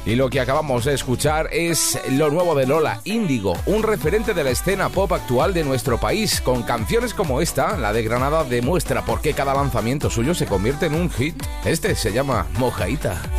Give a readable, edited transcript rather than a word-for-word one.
Y lo que acabamos de escuchar es lo nuevo de Lola Índigo, un referente de la escena pop actual de nuestro país. Con canciones como esta, la de Granada demuestra por qué cada lanzamiento suyo se convierte en un hit. Este se llama Mojaíta.